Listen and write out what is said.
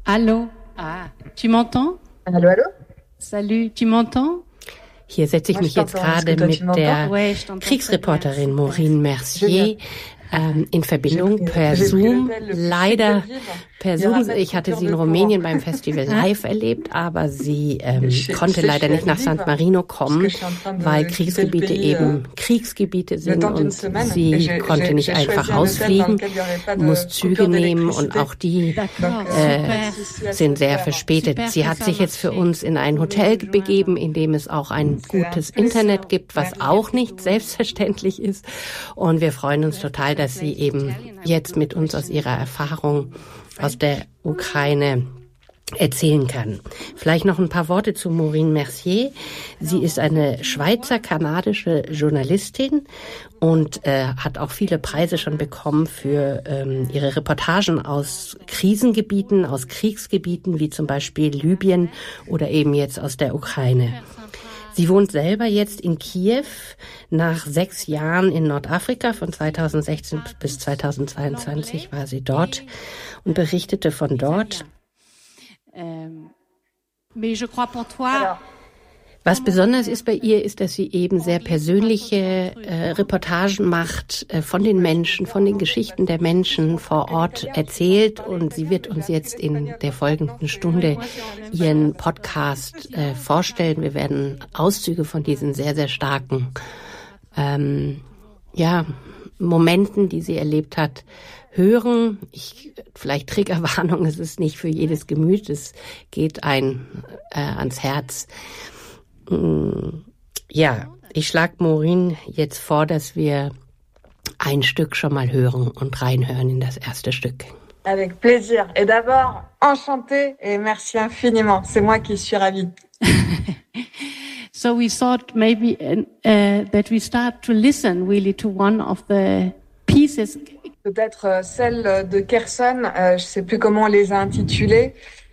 Allô? Ah, tu m'entends? Allô, allô? Salut, tu m'entends? Hier setze ich mich jetzt gerade mit der Kriegsreporterin Maureen Mercier in Verbindung per Zoom. Leider per Zoom. Ich hatte sie in Rumänien beim Festival live erlebt, aber sie konnte leider nicht nach San Marino kommen, weil Kriegsgebiete eben Kriegsgebiete sind und sie konnte nicht einfach rausfliegen, muss Züge nehmen und auch die sind sehr verspätet. Sie hat sich jetzt für uns in ein Hotel begeben, in dem es auch ein gutes Internet gibt, was auch nicht selbstverständlich ist. Und wir freuen uns total, dass sie eben jetzt mit uns aus ihrer Erfahrung aus der Ukraine erzählen kann. Vielleicht noch ein paar Worte zu Maureen Mercier. Sie ist eine Schweizer-kanadische Journalistin und hat auch viele Preise schon bekommen für ihre Reportagen aus Krisengebieten, aus Kriegsgebieten, wie zum Beispiel Libyen oder eben jetzt aus der Ukraine. Sie wohnt selber jetzt in Kiew, nach 6 Jahren in Nordafrika, von 2016 bis 2022 war sie dort und berichtete von dort. Was besonders ist bei ihr, ist, dass sie eben sehr persönliche Reportagen macht von den Menschen, von den Geschichten der Menschen vor Ort erzählt. Und sie wird uns jetzt in der folgenden Stunde ihren Podcast vorstellen. Wir werden Auszüge von diesen sehr, sehr starken Momenten, die sie erlebt hat, hören. Vielleicht Triggerwarnung, es ist nicht für jedes Gemüt, es geht ans Herz. Ja, ich schlage Maureen jetzt vor, dass wir ein Stück schon mal hören und reinhören in das erste Stück. Avec plaisir. Et d'abord, enchantée et merci infiniment. C'est moi qui suis ravie. So we thought maybe that we start to listen really to one of the pieces. Peut-être celle de Kherson, je ne sais plus comment on les a intitulées.